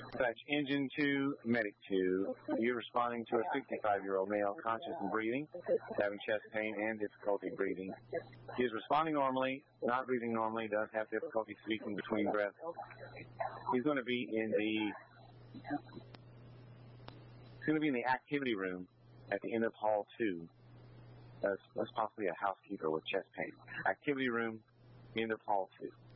Dispatch Engine 2, Medic 2. You're responding to a 65-year-old male conscious and breathing, having chest pain and difficulty breathing. He is responding normally, not breathing normally, does have difficulty speaking between breaths. He's going to be in the activity room at the end of Hall 2. That's possibly a housekeeper with chest pain. Activity room, end of Hall 2.